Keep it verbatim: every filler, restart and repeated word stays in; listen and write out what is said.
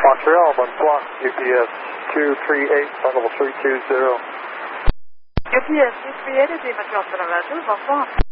Montreal, one block, U P S two three eight, flight level three two zero. U P S two three eight is Montreal Seven Roger, bonsoir.